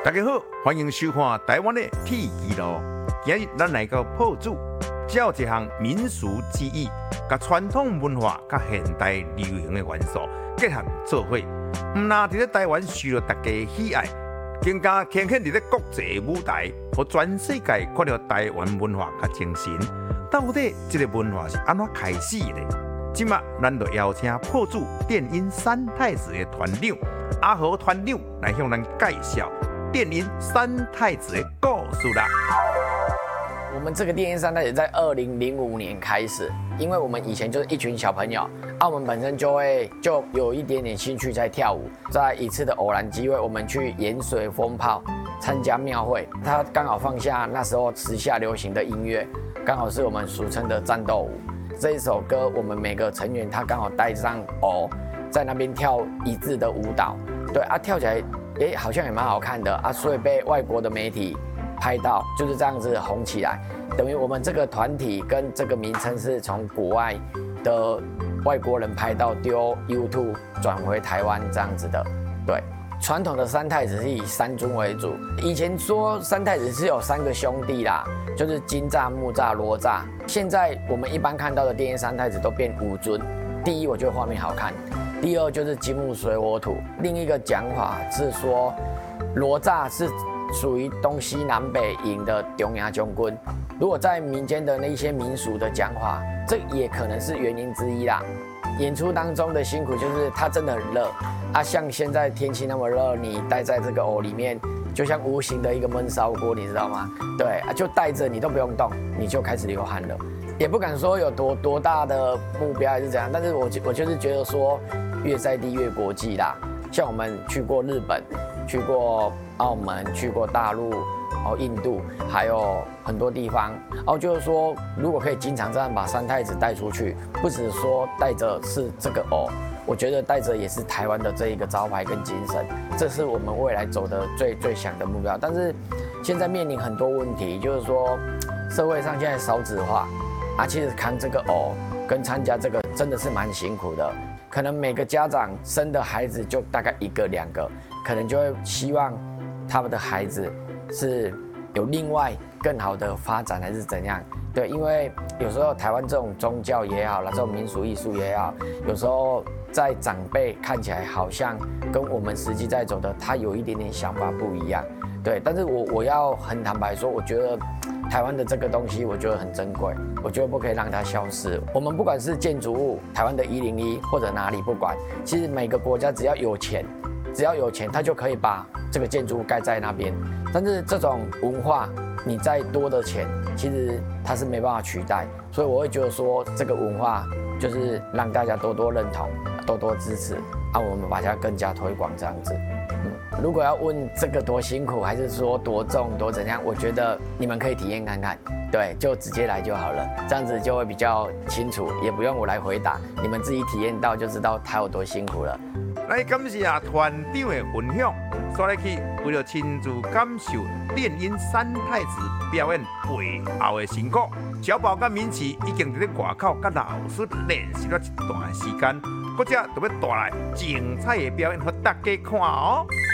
大家好，欢迎收看台湾的铁记录。今日咱来到朴子，只有一项民俗技艺，甲传统文化、甲现代流行的元素结合做伙，唔但伫咧台湾受到大家喜爱，更加呈现伫咧国际舞台，互全世界看到台湾文化甲精神。到底这个文化是安怎开始的？今麦咱就邀请朴子电音三太子的团长阿豪团长来向咱介绍电音三太子的故事啦。 我们这个电音三太子在2005年开始，因为我们以前就是一群小朋友，我们本身就有一点点兴趣在跳舞。在一次的偶然机会，我们去盐水风炮参加庙会，他刚好放下那时候时下流行的音乐，刚好是我们俗称的战斗舞。这一首歌，我们每个成员他刚好带上偶，在那边跳一致的舞蹈，对啊，跳起来好像也蛮好看的啊，所以被外国的媒体拍到，就是这样子红起来。等于我们这个团体跟这个名称是从国外的外国人拍到，丢 YouTube 转回台湾这样子的。对，传统的三太子是以三尊为主，以前说三太子是有3个兄弟啦，就是金吒、木吒、罗吒。现在我们一般看到的电音三太子都变5尊。第一，我觉得画面好看；第二就是金木水火土。另一个讲法是说，罗吒是属于东西南北营的中央将军。如果在民间的那一些民俗的讲法，这也可能是原因之一啦。演出当中的辛苦就是它真的很热啊，像现在天气那么热，你待在这个偶里面，就像无形的一个焖烧锅，你知道吗？对啊，就待着你都不用动，你就开始流汗了。也不敢说有多大的目标还是怎样，但是我就是觉得说，越在地越国际啦。像我们去过日本，去过澳门，去过大陆，印度，还有很多地方。就是说，如果可以经常这样把三太子带出去，不只说带着是这个偶，我觉得带着也是台湾的这一个招牌跟精神，这是我们未来走的最想的目标。但是现在面临很多问题，就是说社会上现在少子化。其实扛这个偶跟参加这个真的是蛮辛苦的，可能每个家长生的孩子就大概1个2个，可能就会希望他们的孩子是有另外更好的发展还是怎样？对，因为有时候台湾这种宗教也好啦，这种民俗艺术也好，有时候在长辈看起来好像跟我们实际在走的，他有一点点想法不一样。对，但是我要很坦白说，我觉得台湾的这个东西，我觉得很珍贵，我觉得不可以让它消失。我们不管是建筑物，台湾的101或者哪里，不管，其实每个国家只要有钱，他就可以把这个建筑物盖在那边。但是这种文化，你再多的钱，其实它是没办法取代。所以我会觉得说，这个文化就是让大家多多认同，多多支持，我们把它更加推广这样子。如果要问这个多辛苦，还是说多重多怎样，我觉得你们可以体验看看，对，就直接来就好了，这样子就会比较清楚，也不用我来回答，你们自己体验到就知道它有多辛苦了。 来感谢团长的分享，刷来去为了亲自感受电音三太子表演背后的辛苦，小宝甲敏琪已经在外口甲老师练习了一段时间，搁只就要带来精彩的表演给大家看哦。